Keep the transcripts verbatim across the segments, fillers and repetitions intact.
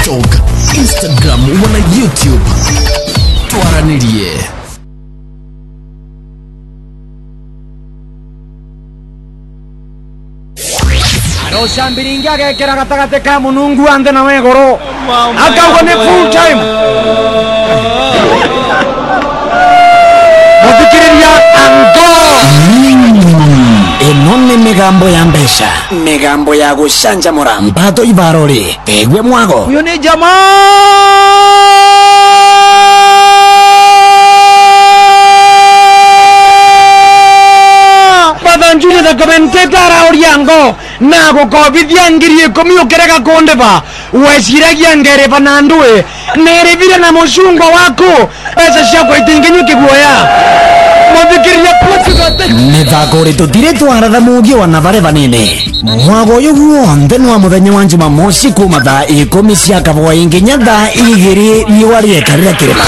TikTok, Instagram wana YouTube. Twaranirie. Arosha mbiringi agekera gatagate ka munungu ande na wegoro akagwo ni full time muthikiriria ango ino ni migambo ya mbesha, migambo ya gucanjamura mbato ibarori tegwe mwago. uyu ni jamaa Badanjuni da commentator oriango nago covid yangirie komi ukerega kondeba wesiragia ngere banandue nerevira na mushungo wako esa shako itingenyu kiguoya muthikiriria platigote mithako ri tutire twaratha mugi wana bare banene mwago uyu guothe nwa muthenya wa Jumamosi kuma thaa ikumi cia kabwa nginya thaa igiri riua riekarira kirima.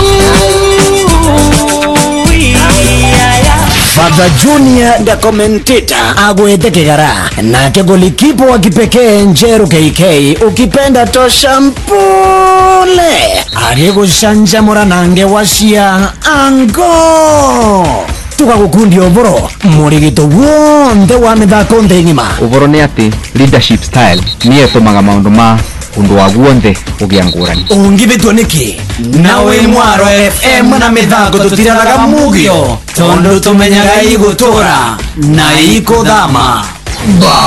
Father Junior the commentator agwete kigara nake golikipo wa kipekee Njeru K K ukipenda tosha mpole agigucanjamura nange wacia ango tugagukundi oboro murigito wonde wa mithako nthi ng'ima. Uboro ni ati leadership style niye tumaga maundu ma undu wa guonthe ugia ngurani ungibitwo niki nawe Mwaro F M na mithako tutiraraga mugio tondu tumenyaga igutura na ikuthama.